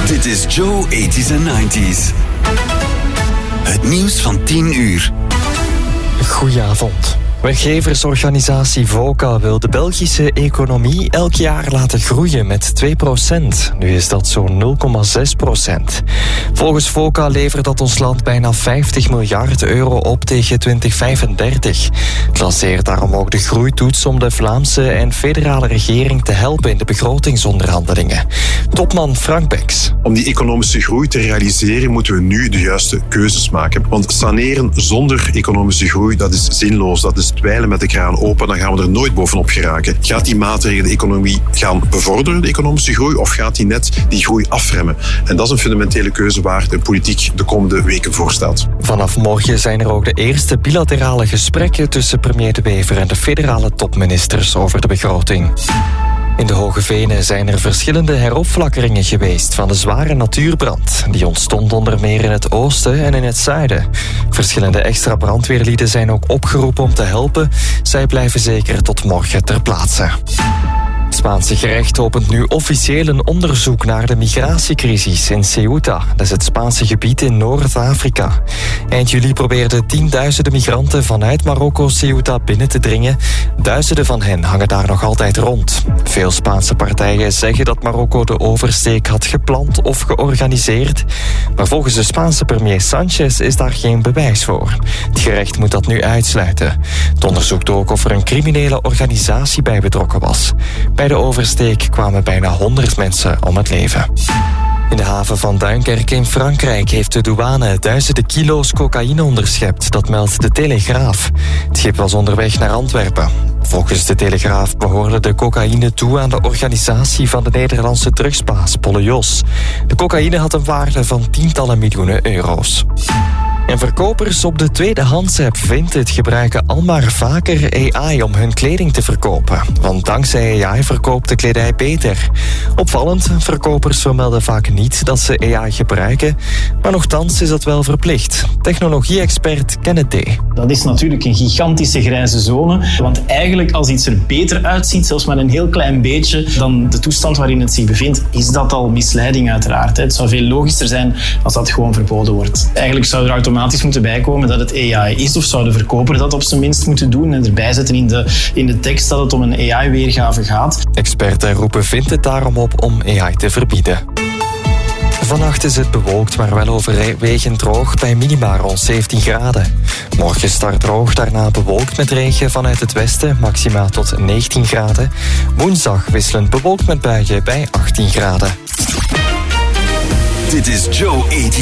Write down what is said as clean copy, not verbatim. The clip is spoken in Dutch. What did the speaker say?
Dit is Joe 80s en 90s. Het nieuws van 10 uur. Goedenavond. Werkgeversorganisatie VOCA wil de Belgische economie elk jaar laten groeien met 2%. Nu is dat zo'n 0,6%. Volgens VOCA levert dat ons land bijna 50 miljard euro op tegen 2035. Het lanceert daarom ook de groeitoets om de Vlaamse en federale regering te helpen in de begrotingsonderhandelingen. Topman Frank Beks. Om die economische groei te realiseren moeten we nu de juiste keuzes maken. Want saneren zonder economische groei, dat is zinloos. Dat is dweilen met de kraan open, dan gaan we er nooit bovenop geraken. Gaat die maatregel de economie gaan bevorderen, de economische groei, of gaat die net die groei afremmen? En dat is een fundamentele keuze waar de politiek de komende weken voor staat. Vanaf morgen zijn er ook de eerste bilaterale gesprekken tussen premier De Wever en de federale topministers over de begroting. In de Hoge Venen zijn er verschillende heropflakkeringen geweest van de zware natuurbrand. Die ontstond onder meer in het oosten en in het zuiden. Verschillende extra brandweerlieden zijn ook opgeroepen om te helpen. Zij blijven zeker tot morgen ter plaatse. Het Spaanse gerecht opent nu officieel een onderzoek naar de migratiecrisis in Ceuta. Dat is het Spaanse gebied in Noord-Afrika. Eind juli probeerden tienduizenden migranten vanuit Marokko Ceuta binnen te dringen. Duizenden van hen hangen daar nog altijd rond. Veel Spaanse partijen zeggen dat Marokko de oversteek had gepland of georganiseerd. Maar volgens de Spaanse premier Sanchez is daar geen bewijs voor. Het gerecht moet dat nu uitsluiten. Het onderzoekt ook of er een criminele organisatie bij betrokken was. Bij de oversteek kwamen bijna 100 mensen om het leven. In de haven van Duinkerke in Frankrijk heeft de douane duizenden kilo's cocaïne onderschept. Dat meldt de Telegraaf. Het schip was onderweg naar Antwerpen. Volgens de Telegraaf behoorde de cocaïne toe aan de organisatie van de Nederlandse drugsbaas Polle Jos. De cocaïne had een waarde van tientallen miljoenen euro's. En verkopers op de tweedehands-app Vinted gebruiken al maar vaker AI om hun kleding te verkopen. Want dankzij AI verkoopt de kledij beter. Opvallend, verkopers vermelden vaak niet dat ze AI gebruiken, maar nochtans is dat wel verplicht. Technologie-expert Kenneth D. Dat is natuurlijk een gigantische grijze zone, want eigenlijk als iets er beter uitziet, zelfs maar een heel klein beetje, dan de toestand waarin het zich bevindt, is dat al misleiding uiteraard. Het zou veel logischer zijn als dat gewoon verboden wordt. Eigenlijk zou er automatisch moeten bijkomen dat het AI is, of zou de verkoper dat op zijn minst moeten doen en erbij zetten in de tekst dat het om een AI-weergave gaat. Experten roepen Vinted daarom op om AI te verbieden. Vannacht is het bewolkt, maar wel overwegend droog bij minima rond 17 graden. Morgen start droog, daarna bewolkt met regen vanuit het westen, maxima tot 19 graden. Woensdag wisselend bewolkt met buien bij 18 graden. Dit is Joe 80s